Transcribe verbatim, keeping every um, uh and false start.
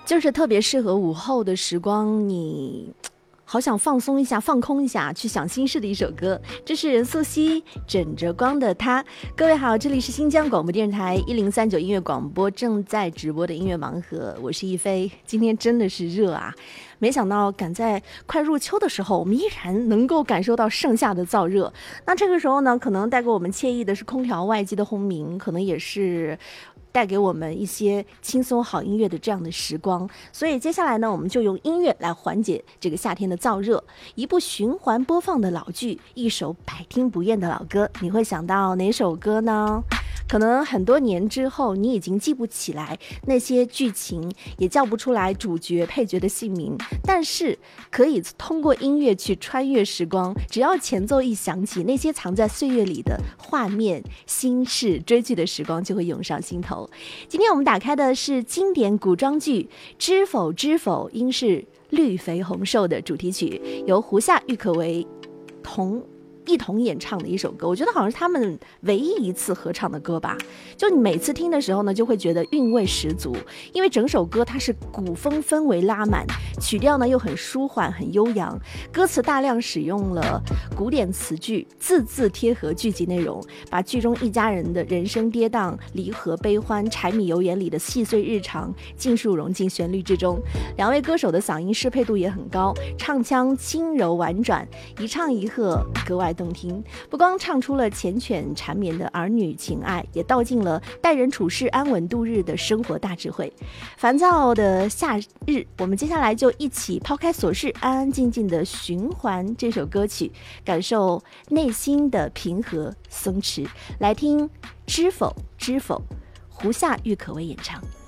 就是特别适合午后的时光，你好想放松一下，放空一下，去想心事的一首歌。这是任素汐枕着光的她。各位好，这里是新疆广播电台一零三九音乐广播正在直播的音乐盲盒，我是一菲。今天真的是热啊，没想到赶在快入秋的时候，我们依然能够感受到盛夏的燥热。那这个时候呢，可能带给我们惬意的是空调外机的轰鸣，可能也是带给我们一些轻松好音乐的这样的时光。所以接下来呢，我们就用音乐来缓解这个夏天的燥热。一部循环播放的老剧，一首百听不厌的老歌，你会想到哪首歌呢？可能很多年之后，你已经记不起来那些剧情，也叫不出来主角配角的姓名，但是可以通过音乐去穿越时光。只要前奏一响起，那些藏在岁月里的画面、心事、追剧的时光就会涌上心头。今天我们打开的是经典古装剧《知否知否，应是绿肥红瘦》的主题曲，由胡夏、郁可唯同一同演唱的一首歌，我觉得好像是他们唯一一次合唱的歌吧。就你每次听的时候呢，就会觉得韵味十足，因为整首歌它是古风氛围拉满，曲调呢又很舒缓很悠扬，歌词大量使用了古典词句，字字贴合剧集内容，把剧中一家人的人生跌宕、离合、悲欢、柴米油盐里的细碎日常尽数融进旋律之中。两位歌手的嗓音适配度也很高，唱腔轻柔婉转，一唱一和格外动听。不光唱出了缱绻缠绵的儿女情爱，也道尽了待人处事安稳度日的生活大智慧。烦躁的夏日，我们接下来就一起抛开琐事，安安静静的循环这首歌曲，感受内心的平和松弛。来听知否知否，胡夏、郁可唯演唱。